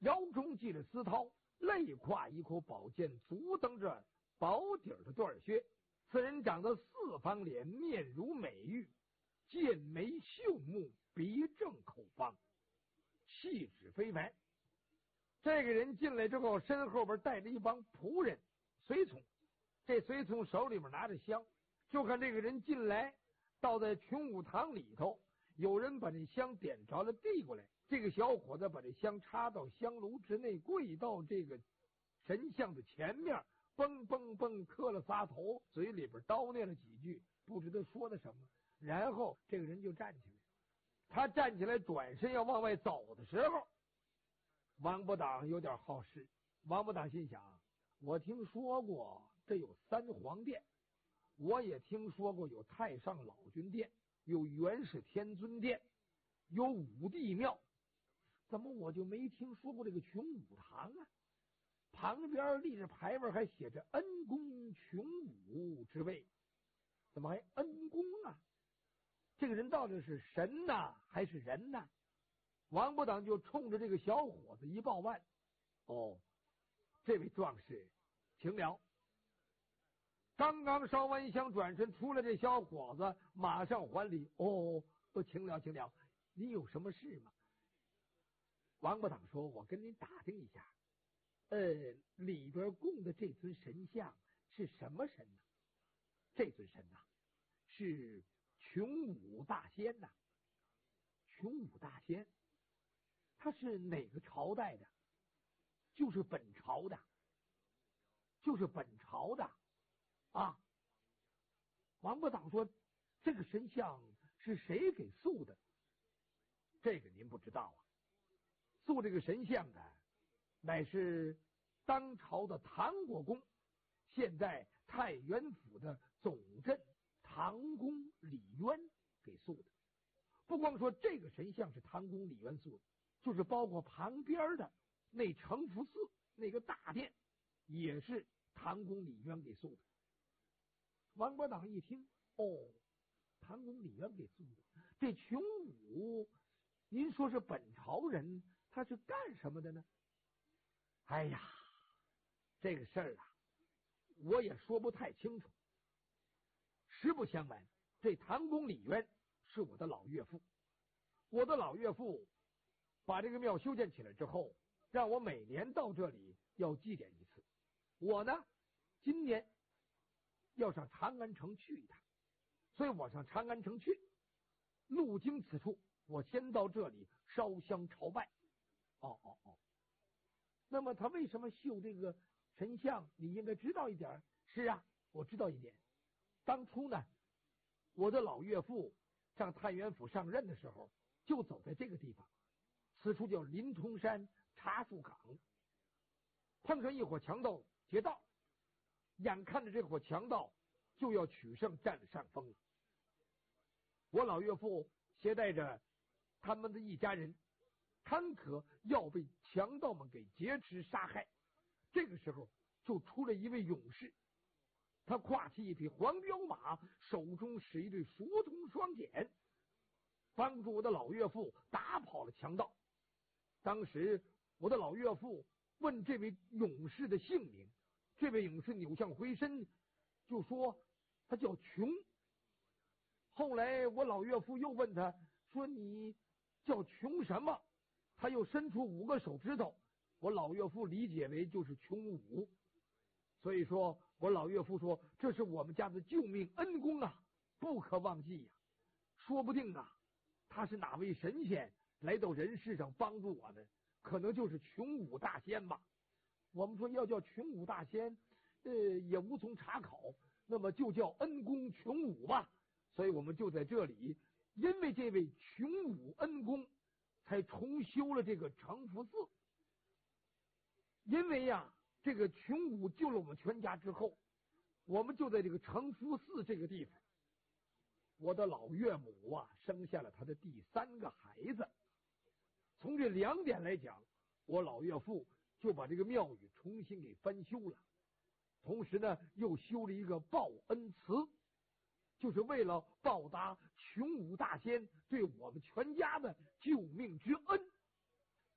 腰中系着丝绦，肋挎一口宝剑，足蹬着薄底的缎靴。此人长得四方脸，面如美玉，剑眉秀目，鼻正口方，气质非凡。这个人进来之后，身后边带着一帮仆人随从，这随从手里面拿着香。就看这个人进来，倒在群武堂里头，有人把这香点着了递过来，这个小伙子把这香插到香炉之内，跪到这个神像的前面，蹦蹦蹦磕了仨头，嘴里边叨念了几句，不知道说的什么。然后这个人就站起来，他站起来转身要往外走的时候，王伯党有点好事。王伯党心想，我听说过这有三皇殿，我也听说过有太上老君殿，有元始天尊殿，有武帝庙，怎么我就没听说过这个群武堂啊？旁边立着牌位，还写着恩公群武之位，怎么还恩公啊？这个人到底是神呐还是人呐？王伯党就冲着这个小伙子一抱腕，哦，这位壮士请了。刚刚烧完香转身出来，这小伙子马上还礼，哦，请了请了，你有什么事吗？王伯党说，我跟您打听一下，里边供的这尊神像是什么神呢？这尊神呐，是群武大仙呐。群武大仙，他是哪个朝代的？就是本朝的，就是本朝的啊。王伯党说，这个神像是谁给塑的？这个您不知道啊。塑这个神像的乃是当朝的唐国公，现在太原府的总镇唐公李渊给塑的。不光说这个神像是唐公李渊塑的，就是包括旁边的那承福寺那个大殿也是唐公李渊给塑的。王伯党一听，哦，唐公李渊给塑的，这群武您说是本朝人，他是干什么的呢？哎呀，这个事儿啊，我也说不太清楚。实不相瞒，这唐公李渊是我的老岳父。我的老岳父把这个庙修建起来之后，让我每年到这里要祭奠一次。我呢，今年要上长安城去一趟，所以我上长安城去，路经此处，我先到这里烧香朝拜。那么他为什么绣这个神像？你应该知道一点。是啊，我知道一点。当初呢，我的老岳父上太原府上任的时候，就走在这个地方，此处叫临潼山茶树岗，碰上一伙强盗劫道，眼看着这伙强盗就要取胜，占了上风了。我老岳父携带着他们的一家人，坎坷要被强盗们给劫持杀害。这个时候就出了一位勇士，他挎起一匹黄骠马，手中使一对熟铜双锏，帮助我的老岳父打跑了强盗。当时我的老岳父问这位勇士的姓名，这位勇士扭向回身就说他叫琼。后来我老岳父又问他说，你叫琼什么？他又伸出5个手指头，我老岳父理解为就是琼武。所以说我老岳父说，这是我们家的救命恩公啊，不可忘记呀。说不定啊，他是哪位神仙来到人世上帮助我们，可能就是群武大仙吧。我们说要叫群武大仙，也无从查考，那么就叫恩公群武吧。所以我们就在这里，因为这位群武恩公才重修了这个承福寺。因为呀，这个群武救了我们全家之后，我们就在这个承福寺这个地方，我的老岳母啊生下了他的第3个孩子。从这2点来讲，我老岳父就把这个庙宇重新给翻修了，同时呢又修了一个报恩祠，就是为了报答群武大仙对我们全家的救命之恩。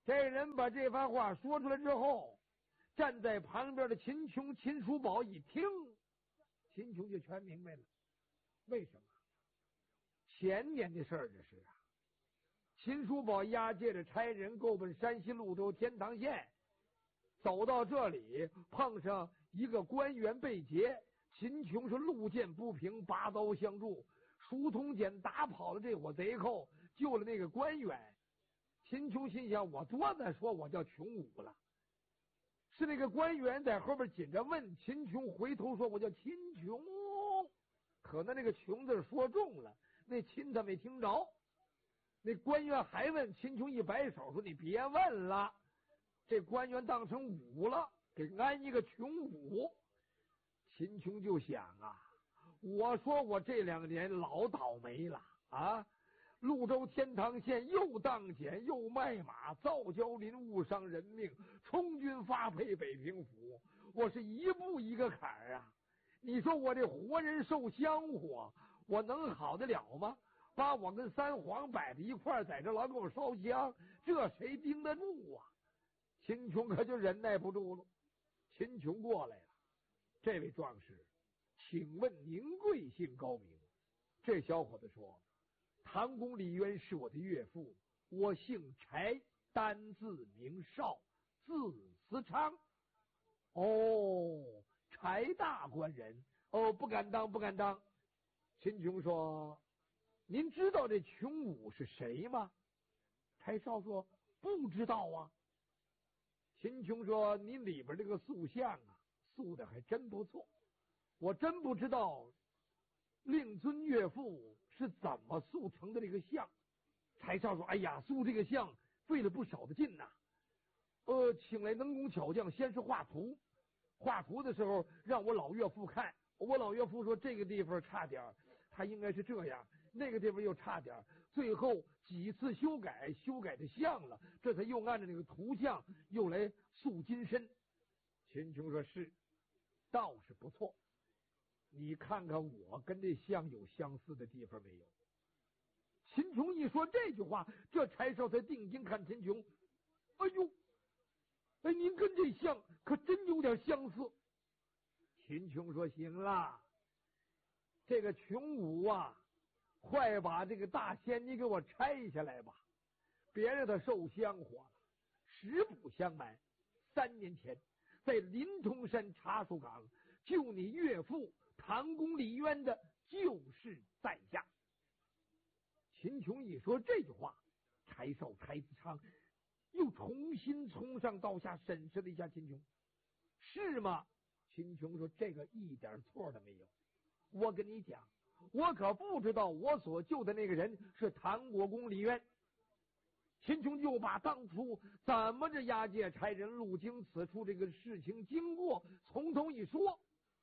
这人把这番话说出来之后，站在旁边的秦琼、秦叔宝一听，秦琼就全明白了。为什么？前年的事儿这是啊。秦叔宝押解着差人够奔山西潞州天堂县，走到这里碰上一个官员被劫，秦琼是路见不平，拔刀相助，书童简打跑了这伙贼寇，救了那个官员。秦琼心想，我多再说我叫穷武了。是那个官员在后边紧着问秦琼，回头说我叫秦琼，可能那个穷字说重了，那秦他没听着。那官员还问秦琼，一摆手说你别问了。这官员当成武了，给安一个穷武。秦琼就想啊，我说我这2年老倒霉了啊！潞州天堂县又当检又卖马，造交林误伤人命，充军发配北平府，我是一步一个坎儿啊！你说我这活人受香火，我能好得了吗？把我跟三皇摆在一块儿，在这老给我烧香，这谁盯得住啊？秦琼可就忍耐不住了。秦琼过来了，这位壮士，请问您贵姓高明？这小伙子说，唐公李渊是我的岳父，我姓柴，单字名绍，字思昌。哦，柴大官人，哦，不敢当，不敢当。秦琼说，您知道这穷武是谁吗？柴绍说，不知道啊。秦琼说，你里边这个塑像啊，塑的还真不错，我真不知道令尊岳父是怎么塑成的这个像。柴绍说，哎呀，塑这个像费了不少的劲呐。请来能工巧匠，先是画图，画图的时候让我老岳父看，我老岳父说这个地方差点，他应该是这样，那个地方又差点，最后几次修改，修改的像了，这才又按照那个图像又来塑金身。秦琼说，是，倒是不错，你看看我跟这像有相似的地方没有？秦琼一说这句话，这柴绍才定睛看秦琼，哎呦，哎，您跟这像可真有点相似。秦琼说，行了，这个穷武啊，快把这个大仙你给我拆下来吧，别让他受香火了。实不相瞒，3年前在临潼山茶树岗救你岳父唐公李渊的就是在下。秦琼一说这句话，柴绍、柴子昌又重新从上到下审视了一下秦琼，是吗？秦琼说，这个一点错都没有。我跟你讲，我可不知道我所救的那个人是唐国公李渊。秦琼就把当初怎么着押解差人路经此处这个事情经过从头一说，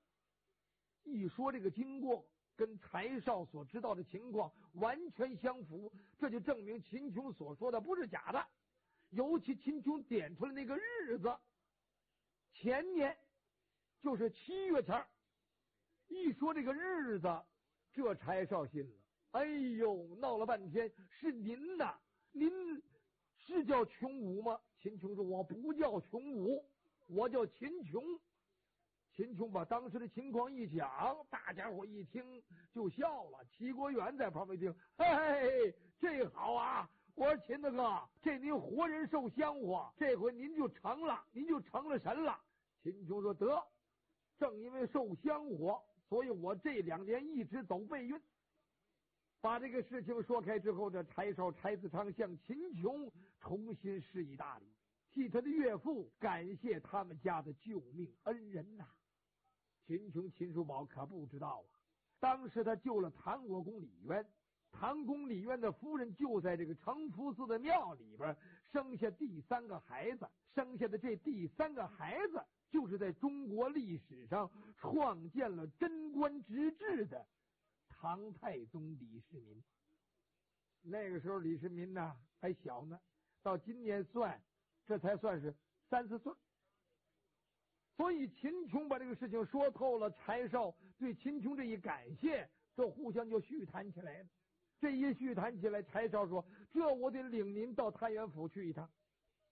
这个经过跟柴绍所知道的情况完全相符，这就证明秦琼所说的不是假的。尤其秦琼点出来那个日子，前年就是7月前，一说这个日子，这柴绍信了。哎呦，闹了半天是您呐，您是叫穷武吗？秦琼说，我不叫穷武，我叫秦琼。秦琼把当时的情况一讲，大家伙一听就笑了。齐国元在旁边听，嘿嘿，这好啊！我说秦大哥，这您活人受香火，这回您就成了，您就成了神了。秦琼说，得，正因为受香火，所以我这2年一直走背运。把这个事情说开之后，这柴绍、柴子昌向秦琼重新施以大礼，替他的岳父感谢他们家的救命恩人呐。秦琼、秦叔宝可不知道啊，当时他救了唐国公李渊，唐公李渊的夫人就在这个承福寺的庙里边生下第3个孩子，生下的这第3个孩子就是在中国历史上创建了贞观之治的唐太宗李世民。那个时候李世民呢还小呢，到今年算，这才算是30岁。所以秦琼把这个事情说透了，柴绍对秦琼这一感谢，这互相就叙谈起来了。这一叙谈起来，柴绍说，这我得领您到太原府去一趟。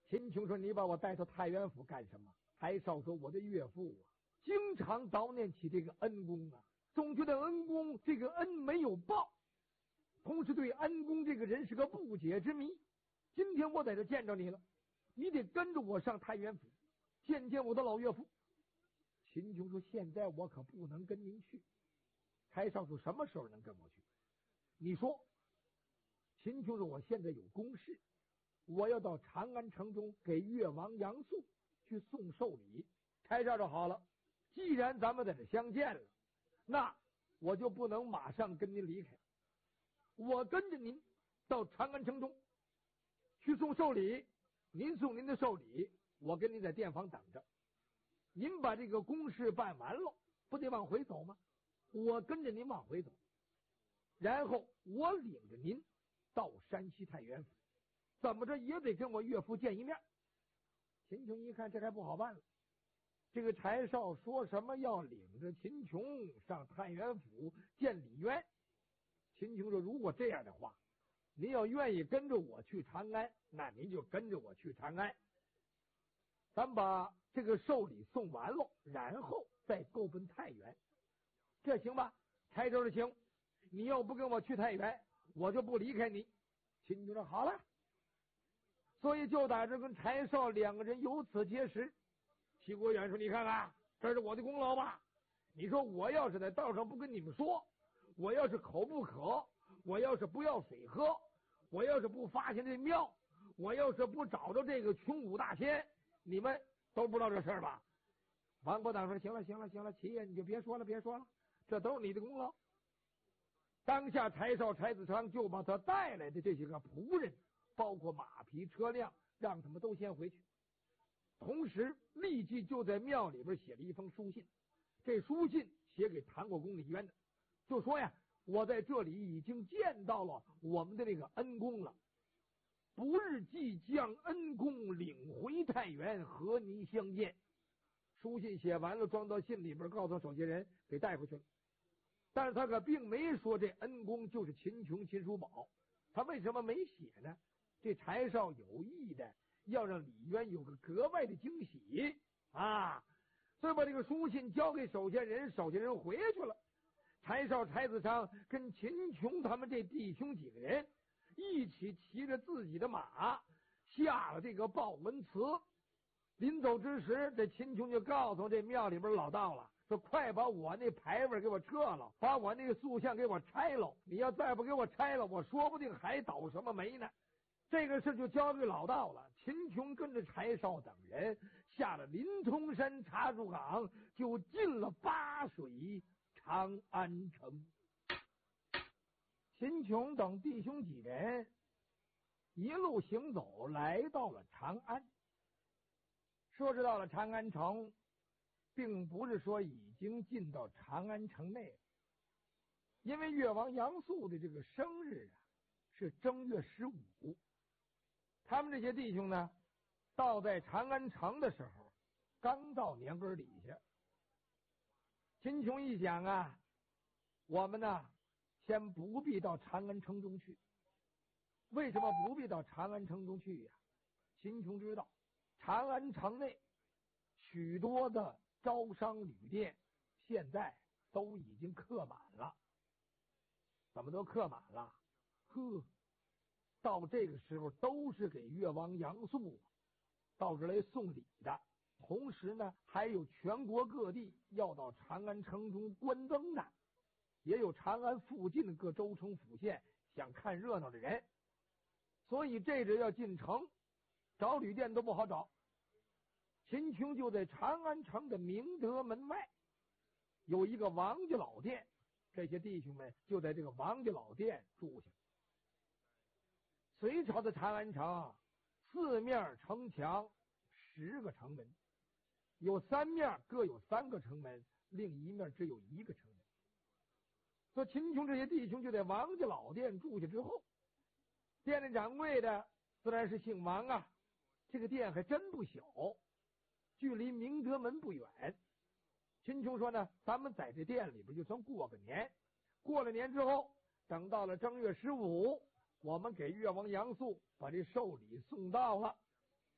秦琼说：“你把我带到太原府干什么？”柴少说：“我的岳父啊，经常悼念起这个恩公啊，总觉得恩公这个恩没有报，同时对恩公这个人是个不解之谜。今天我在这见着你了，你得跟着我上太原府见见我的老岳父。”秦琼说：“现在我可不能跟您去。”柴少说：“什么时候能跟我去？你说。”秦琼说：“我现在有公事，我要到长安城中给越王杨素去送寿礼。”柴少说：“好了，既然咱们在这相见了，那我就不能马上跟您离开，我跟着您到长安城中去送寿礼。您送您的寿礼，我跟您在店房等着。您把这个公事办完了，不得往回走吗？我跟着您往回走，然后我领着您到山西太原府，怎么着也得跟我岳父见一面。”秦琼一看，这还不好办了。这个柴少说什么要领着秦琼上太原府见李渊。秦琼说：“如果这样的话，您要愿意跟着我去长安，那您就跟着我去长安。咱把这个寿礼送完了，然后再够奔太原，这行吧？”柴少说：“行，你要不跟我去太原，我就不离开你。”秦琼说：“好了。”所以就打这跟柴少两个人由此结识。齐国远说：“你看看，这是我的功劳吧？你说我要是在道上不跟你们说，我要是口不渴，我要是不要水喝，我要是不发现这庙，我要是不找着这个穷武大仙，你们都不知道这事儿吧？”王伯当说：“行了，行了，行了，齐爷你就别说了，别说了，这都是你的功劳。”当下柴少、柴子昌就把他带来的这些个仆人，包括马匹、车辆，让他们都先回去。同时立即就在庙里边写了一封书信，这书信写给唐国公李渊的，就说呀：“我在这里已经见到了我们的那个恩公了，不日即将恩公领回太原和您相见。”书信写完了，装到信里边，告诉守节人给带回去了。但是他可并没说这恩公就是秦琼、秦叔宝，他为什么没写呢？这柴少有意的要让李渊有个格外的惊喜啊，所以把这个书信交给守节人，守节人回去了。柴少、柴子昌跟秦琼他们这弟兄几个人一起骑着自己的马下了这个报文祠。临走之时，这秦琼就告诉这庙里边老道了，说：“快把我那牌位给我撤了，把我那个塑像给我拆了。你要再不给我拆了，我说不定还倒什么霉呢。”这个事就交给老道了。秦琼跟着柴少等人下了临潼山茶树岗，就进了巴水长安城。秦琼等弟兄几人一路行走，来到了长安。说是到了长安城，并不是说已经进到长安城内了，因为越王杨素的这个生日啊是正月15。他们这些弟兄呢，到在长安城的时候，刚到年根底下。秦琼一想啊，我们呢先不必到长安城中去。为什么不必到长安城中去呀？秦琼知道长安城内许多的招商旅店现在都已经客满了。怎么都客满了？呵，到这个时候都是给越王杨素到这来送礼的，同时呢还有全国各地要到长安城中观灯的，也有长安附近的各州城府县想看热闹的人，所以这阵要进城找旅店都不好找。秦琼就在长安城的明德门外有一个王家老店，这些弟兄们就在这个王家老店住下。隋朝的长安城四面城墙10个城门，有3面各有3个城门，另一面只有1个城门。所以秦琼这些弟兄就在王家老店住下之后，店里掌柜的自然是姓王啊，这个店还真不小，距离明德门不远。秦琼说呢，咱们在这店里边就算过个年，过了年之后，等到了正月15，我们给越王杨素把这寿礼送到了。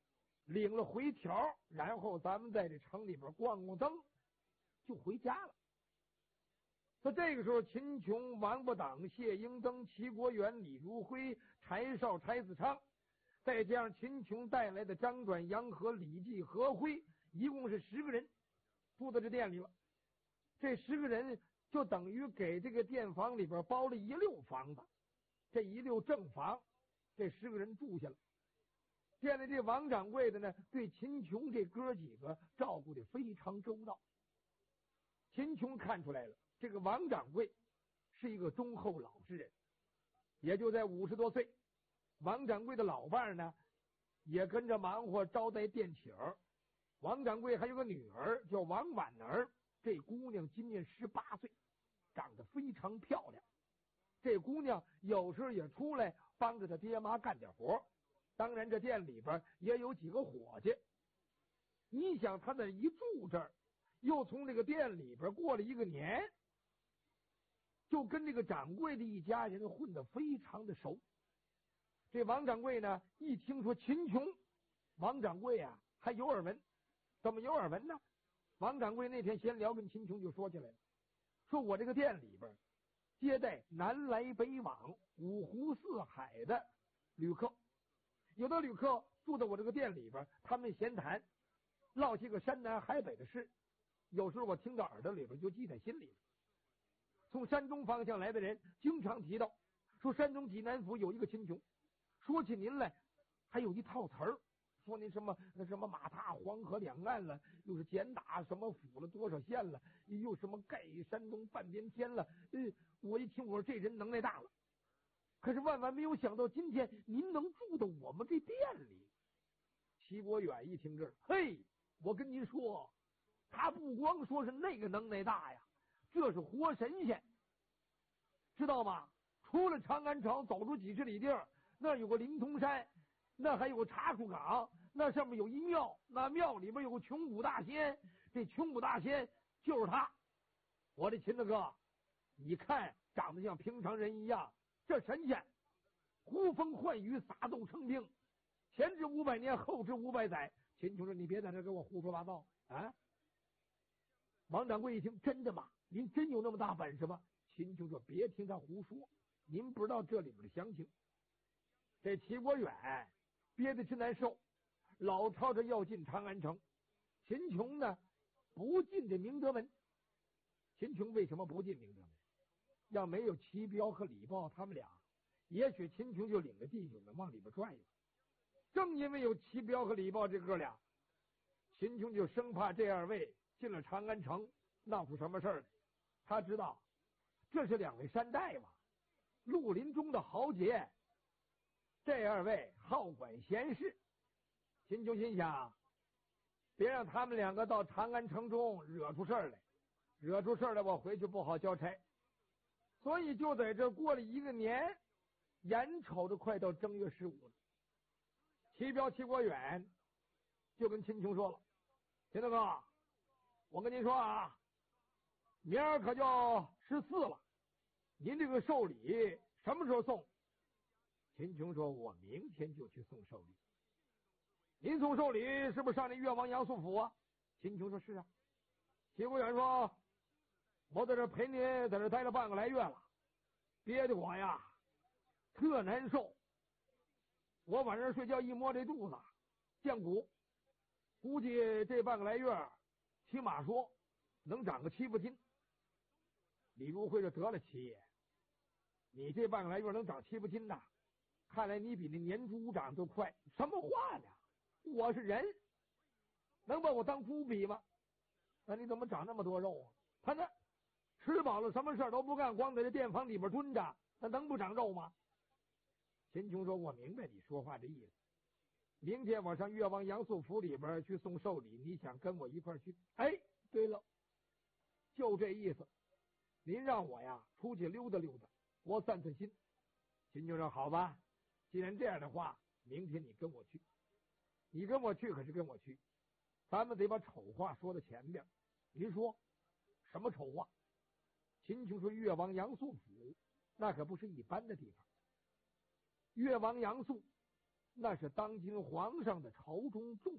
领了回条，然后咱们在这城里边逛逛灯，就回家了。在这个时候，秦琼、王八党、谢英登、齐国远、李如辉、柴绍、柴子昌，再加上秦琼带来的张转、杨和、李继、何辉，一共是10个人住在这店里了。这10个人就等于给这个店房里边包了1溜房子，这1溜正房，这10个人住下了。店里这王掌柜的呢，对秦琼这哥几个照顾的非常周到。秦琼看出来了，这个王掌柜是一个忠厚老实人，也就在50多岁。王掌柜的老伴儿呢，也跟着忙活招待店请。王掌柜还有个女儿叫王婉儿，这姑娘今年18岁，长得非常漂亮。这姑娘有时候也出来帮着他爹妈干点活，当然这店里边也有几个伙计。你想他那一住这儿，又从这个店里边过了1个年，就跟这个掌柜的一家人混得非常的熟。这王掌柜呢，一听说秦琼，王掌柜啊还有耳闻。怎么有耳闻呢？王掌柜那天闲聊跟秦琼就说起来了，说我这个店里边接待南来北往、5湖4海的旅客，有的旅客住在我这个店里边，他们闲谈，唠些个山南海北的事，有时候我听到耳朵里边就记在心里了。从山东方向来的人经常提到，说山东济南府有一个秦琼，说起您来还有一套词儿，说您什么马踏黄河两岸了，又是简打什么府了多少县了，又什么盖山东半边天了。我一听，我说这人能耐大了。可是万万没有想到，今天您能住到我们这店里。齐国远一听这儿，嘿，我跟您说，他不光说是那个能耐大呀，这是活神仙，知道吗？出了长安城，走出几十里地儿，那有个灵通山，那还有个茶树岗，那上面有一庙，那庙里边有个穷谷大仙，这穷谷大仙就是他。我的秦大哥，你看长得像平常人一样，这神仙呼风唤雨，撒豆成兵，前知500年，后知500载。秦琼说：“你别在这给我胡说八道啊！”王掌柜一听：“真的吗？您真有那么大本事吗？”秦琼说：“别听他胡说，您不知道这里边的详情。”这齐国远憋得真难受，老吵着要进长安城。秦琼呢，不进这明德门。秦琼为什么不进明德门？要没有齐彪和李豹他们俩，也许秦琼就领着弟兄们往里边转悠。正因为有齐彪和李豹这哥俩，秦琼就生怕这2位进了长安城闹出什么事儿来。他知道这是2位山大王，绿林中的豪杰，这2位好管闲事。秦琼心想，别让他们2个到长安城中惹出事儿来，惹出事儿来我回去不好交差。所以就在这过了1个年，眼瞅着快到正月15了。齐彪、齐国远就跟秦琼说了：“秦大哥，我跟您说啊，明儿可就14了，您这个寿礼什么时候送？”秦琼说：“我明天就去送寿礼。”您送寿礼是不是上那越王杨素府啊？秦琼说：“是啊。”齐国远说：“我在这陪您在这待了半个来月了，憋得我呀特难受。我晚上睡觉一摸这肚子，降骨，估计这半个来月起码说能长个7、8斤。”李如辉说：“得了，齐爷，你这半个来月能长7、8斤呐？看来你比那年猪长都快。”什么话呢？我是人，能把我当猪比吗？那你怎么长那么多肉啊？他那吃饱了什么事儿都不干，光在这店房里边蹲着，那能不长肉吗？秦琼说：“我明白你说话的意思。明天我上越王杨素府里边去送寿礼，你想跟我一块去？”哎，对了，就这意思。您让我呀出去溜达溜达，我散散心。秦琼说：“好吧，既然这样的话，明天你跟我去。你跟我去可是跟我去，咱们得把丑话说到前边。您说什么丑话？”秦琼说：“越王杨素府那可不是一般的地方。越王杨素那是当今皇上的朝中重